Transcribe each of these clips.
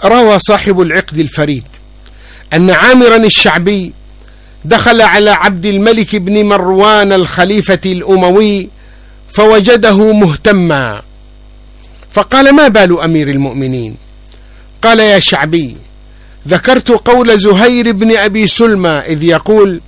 روى صاحب العقد الفريد أن عامرا الشعبي دخل على عبد الملك بن مروان الخليفة الأموي فوجده مهتما، فقال: ما بال أمير المؤمنين؟ قال: يا شعبي، ذكرت قول زهير بن أبي سلمى إذ يقول: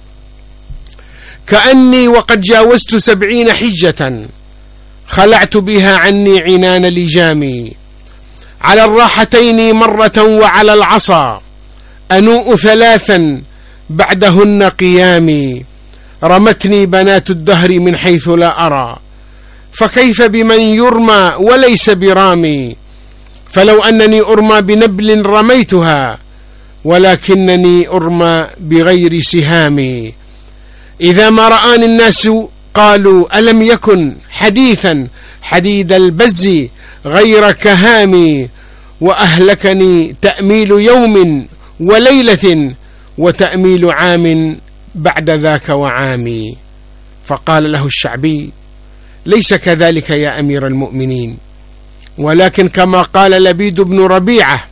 كأني وقد جاوزت 70 حجة خلعت بها عني عنان لجامي، على الراحتين مرة وعلى العصا أنوء 3 بعدهن قيامي، رمتني بنات الدهر من حيث لا أرى، فكيف بمن يرمى وليس برامي، فلو أنني أرمى بنبل رميتها ولكنني أرمى بغير سهامي. إذا ما رآني الناس قالوا: ألم يكن حديثا حديد البز غير كهامي، وأهلكني تأميل يوم وليلة وتأميل عام بعد ذاك وعامي. فقال له الشعبي: ليس كذلك يا أمير المؤمنين، ولكن كما قال لبيد بن ربيعة: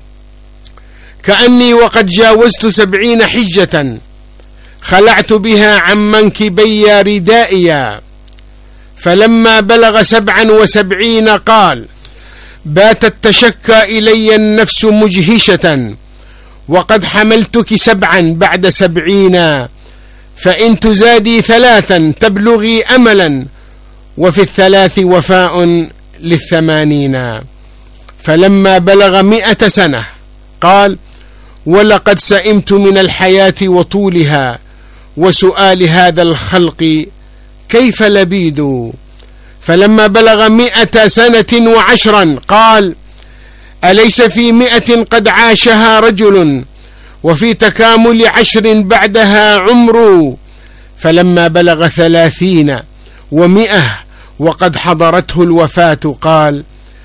كأني وقد جاوزت 70 حجة خلعت بها عن منكبي ردائيا، فلما بلغ 77 قال: باتت تشكى إلي النفس مجهشة، وقد حملتك 7 بعد 70، فإن تزادي 3 تبلغي أملا، وفي 3 وفاء ل80. فلما بلغ 100 سنة قال: ولقد سئمت من الحياة وطولها وسؤال هذا الخلق كيف لبيد. فلما بلغ 100 سنة و10 قال: أليس في 100 قد عاشها رجل، وفي تكامل 10 بعدها عمر. فلما بلغ 30 و100 وقد حضرته الوفاة قال: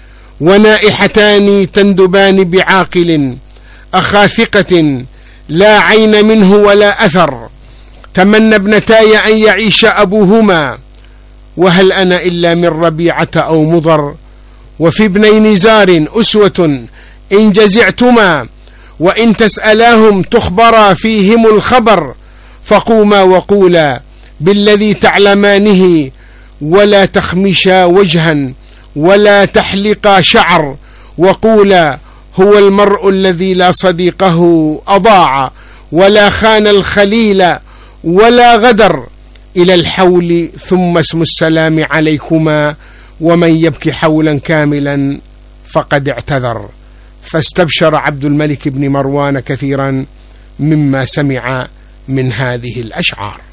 ونائحتان تندبان بعاقل أخا ثقة لا عين منه ولا أثر، تمنى ابنتاي أن يعيش أبوهما، وهل أنا إلا من ربيعة أو مضر، وفي ابني نزار أسوة إن جزعتما، وإن تسألاهم تخبرا فيهم الخبر، فقوما وقولا بالذي تعلمانه، ولا تخمشا وجها ولا تحلقا شعر، وقولا هو المرء الذي لا صديقه أضاع، ولا خان الخليل ولا غدر، إلى الحول ثم اسم السلام عليكما، ومن يبكي حولا كاملا فقد اعتذر. فاستبشر عبد الملك بن مروان كثيرا مما سمع من هذه الأشعار.